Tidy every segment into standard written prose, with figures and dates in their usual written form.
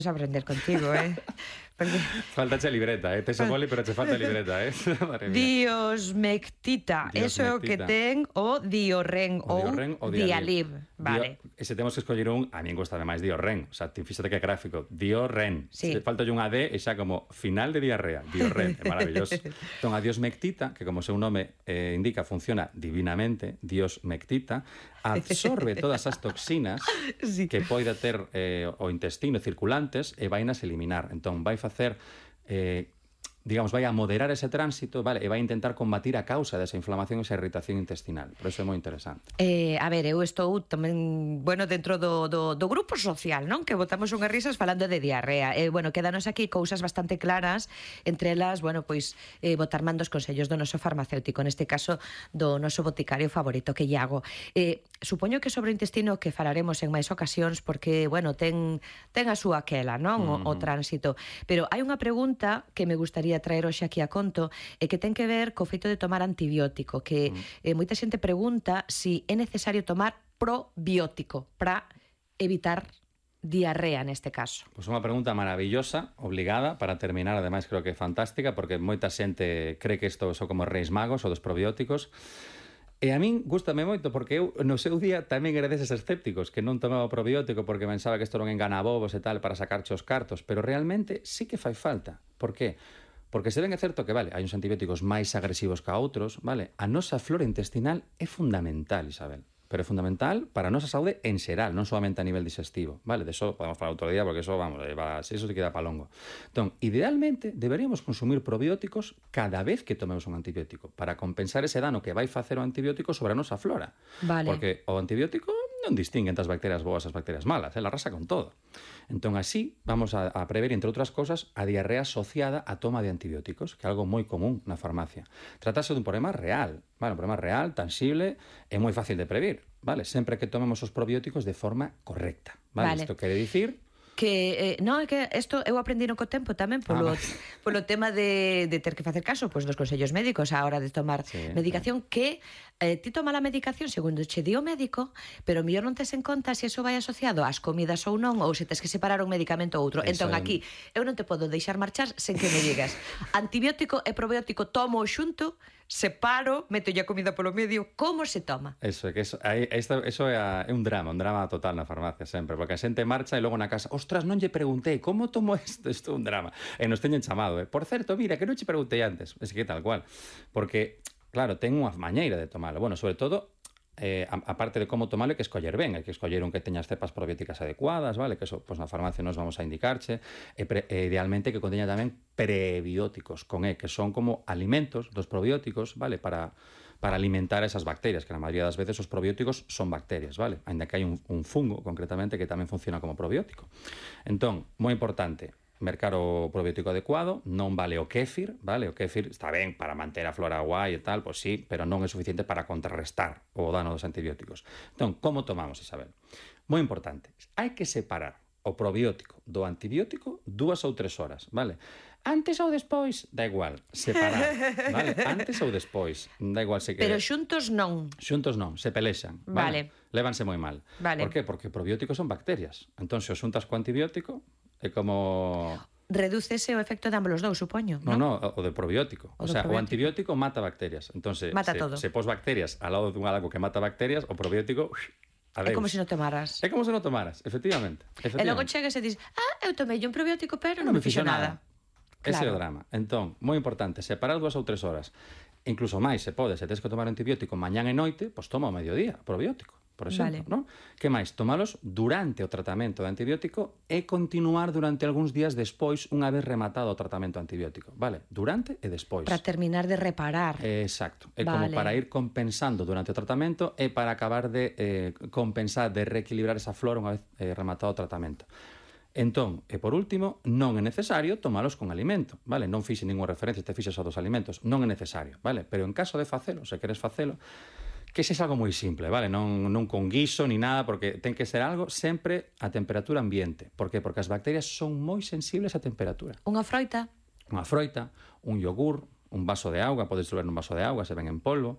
aprender contigo, Porque Faltache libreta, tes o boli, pero che falta libreta, Madre mía. diosmectita, eso é o que Diosmectita. ten o diorren O diorren ou ou dialib, vale. E se temos que escoller un, a min gustame máis diorren. O sea, fíxate que gráfico. Diorren. Sí. Se falta unha D e xa como final de diarrea. Diorren, é maravilloso. Entón, a diosmectita, que como seu nome indica, funciona divinamente, diosmectita, absorbe todas as toxinas Sí. que poida ter o intestino circulantes e vainas eliminar. Entón, vai facer digamos, vai a moderar ese tránsito, vale, e vai a intentar combatir a causa desa inflamación e esa irritación intestinal. Por eso é moi interesante. A ver, eu estou tamén, bueno, dentro do grupo social, non? Que botamos unhas risas falando de diarrea. Bueno, quédanos aquí cousas bastante claras, entre elas, bueno, pois, botar mandos consellos do noso farmacéutico, neste caso, do noso boticario favorito, que Iago. Supoño que sobre o intestino que falaremos en máis ocasións, porque, bueno, ten a súa quela, non? O tránsito. Pero hai unha pregunta que me gustaría traer hoxe aquí a conto e que ten que ver co feito de tomar antibiótico, que moita xente pregunta si é necesario tomar probiótico para evitar diarrea neste caso. Pois unha pregunta maravillosa, obligada, para terminar, ademais creo que é fantástica, porque moita xente cree que isto son como reis magos ou dos probióticos. E a min gústame moito, porque eu no seu día tamén era deses escépticos que non tomaba probiótico porque pensaba que isto non engana bobos e tal para sacarche os cartos, pero realmente sí que fai falta. Por qué? Porque se ben é certo que, vale, hai uns antibióticos máis agresivos que a outros, vale, a nosa flora intestinal é fundamental, Isabel. Pero é fundamental para a nosa saúde en xeral, non solamente a nivel digestivo, vale? De eso podemos falar outro día, porque eso, vamos, eso se queda palongo. Entón, idealmente, deberíamos consumir probióticos cada vez que tomemos un antibiótico, para compensar ese dano que vai facer o antibiótico sobre a nosa flora. Vale. Porque o antibiótico non distingue entre as bacterias boas e as bacterias malas, la arrasa con todo. Entón, así, vamos a prever, entre outras cosas, a diarrea asociada á toma de antibióticos, que é algo moi común na farmacia. Tratase dun problema real, vale? Un problema real, tangible, e moi fácil de prever, vale? Sempre que tomemos os probióticos de forma correcta, vale? Isto quere dicir que non, é que isto eu aprendino co tempo tamén polo tema de ter que facer caso pois dos consellos médicos á hora de tomar medicación, que ti toma a medicación segundo che di o médico, pero mellor non tes en conta se iso vai asociado ás comidas ou non, ou se tes que separar un medicamento ou outro. Entón aquí eu non te podo deixar marchar sen que me digas antibiótico e probiótico tomo xunto, separo, meto a comida polo medio, como se toma? Eso é un drama total na farmacia sempre, porque a xente marcha e logo na casa, ostras, non lle preguntei, como tomo isto? Isto é un drama. E nos teñen chamado, Por certo, mira, que non che preguntei antes. Es que tal cual. Porque, claro, ten unha mañeira de tomalo. Bueno, sobre todo, a parte de como tomalo, hai que escoller ben, hai que escoller un que teña as cepas probióticas adecuadas, vale? Que eso, pues na farmacia nos vamos a indicarche, e idealmente que conteña tamén prebióticos con que son como alimentos dos probióticos, vale? Para alimentar esas bacterias, que na maioría das veces os probióticos son bacterias, vale? Ainda que hai un fungo, concretamente, que tamén funciona como probiótico. Entón, moi importante, mercar o probiótico adecuado, non vale o kéfir, vale? O kéfir está ben para manter a flora guai e tal, pois sí, pero non é suficiente para contrarrestar o dano dos antibióticos. Entón, como tomamos, Isabel? Moi importante, hai que separar o probiótico do antibiótico 2 ou 3 horas, vale? Antes ou despois, da igual, separar, vale? Antes ou despois, da igual se que... Pero xuntos non. Xuntos non, se pelexan, vale? Lévanse moi mal. Vale. Por qué? Porque probióticos son bacterias. Entón, se os xuntas co antibiótico, é como... Redúcese o efecto de ambos os dous, supoño, non? Non, o de probiótico. O sea, o antibiótico mata bacterias. Entón, mata todo. Se pos bacterias ao lado dun algo que mata bacterias, o probiótico... Adeus. É como se non tomaras. É como se non tomaras, efectivamente. E logo chegas e dis, eu tomei un probiótico, pero non me fixo nada. Ese é o drama. Entón, moi importante, separar 2 ou 3 horas. Incluso máis, se pode, se tens que tomar antibiótico mañán e noite, pois toma ao mediodía, probiótico, por exemplo, non? Que máis? Tomalos durante o tratamento de antibiótico e continuar durante algúns días despois, unha vez rematado o tratamento antibiótico, vale? Durante e despois. Para terminar de reparar. Exacto. É como para ir compensando durante o tratamento e para acabar de compensar, de reequilibrar esa flora unha vez rematado o tratamento. Entón, e por último, non é necesario tomalos con alimento, vale? Non fixe ninguna referencia, te fixes só dos alimentos, non é necesario, vale? Pero en caso de facelo, se queres facelo, que sexa algo moi simple, vale? Non con guiso ni nada, porque ten que ser algo sempre a temperatura ambiente. Por qué? Porque as bacterias son moi sensibles á temperatura. Unha froita? Unha froita, un yogur, un vaso de auga, podes disolver nun vaso de auga, se ven en polvo,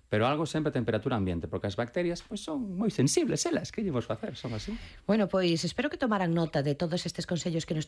pero algo sempre a temperatura ambiente, porque as bacterias pois son moi sensibles elas, que llevos facer, son así. Bueno, pois espero que tomaran nota de todos estes consellos que nos